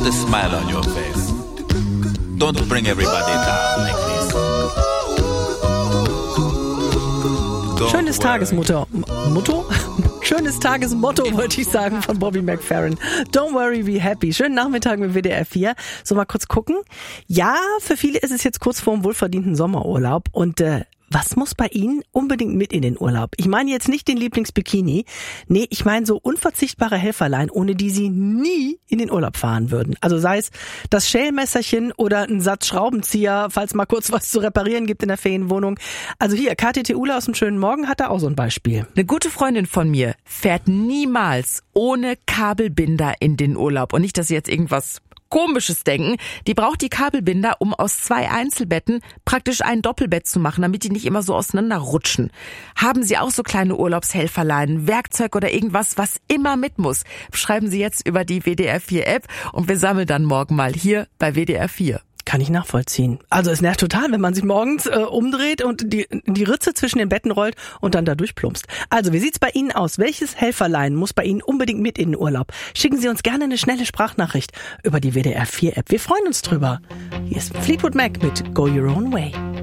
Put a smile on your face. Don't bring everybody down like this. Schönes Tagesmotto. Schönes Tagesmotto, wollte ich sagen, von Bobby McFerrin. Don't worry, be happy. Schönen Nachmittag mit WDR 4. So, mal kurz gucken. Ja, für viele ist es jetzt kurz vor dem wohlverdienten Sommerurlaub. Und was muss bei Ihnen unbedingt mit in den Urlaub? Ich meine jetzt nicht den Lieblingsbikini. Nee, ich meine so unverzichtbare Helferlein, ohne die Sie nie in den Urlaub fahren würden. Also sei es das Schälmesserchen oder ein Satz Schraubenzieher, falls mal kurz was zu reparieren gibt in der Ferienwohnung. Also hier, KTT Ulla aus dem schönen Morgen hat da auch so ein Beispiel. Eine gute Freundin von mir fährt niemals ohne Kabelbinder in den Urlaub. Und nicht, dass Sie jetzt irgendwas Komisches denken. Die braucht die Kabelbinder, um aus 2 Einzelbetten praktisch ein Doppelbett zu machen, damit die nicht immer so auseinanderrutschen. Haben Sie auch so kleine Urlaubshelferlein, Werkzeug oder irgendwas, was immer mit muss? Schreiben Sie jetzt über die WDR 4 App und wir sammeln dann morgen mal hier bei WDR 4. Kann ich nachvollziehen. Also es nervt total, wenn man sich morgens umdreht und die Ritze zwischen den Betten rollt und dann da durchplumpst. Also, wie sieht's bei Ihnen aus? Welches Helferlein muss bei Ihnen unbedingt mit in den Urlaub? Schicken Sie uns gerne eine schnelle Sprachnachricht über die WDR 4 App. Wir freuen uns drüber. Hier ist Fleetwood Mac mit Go Your Own Way.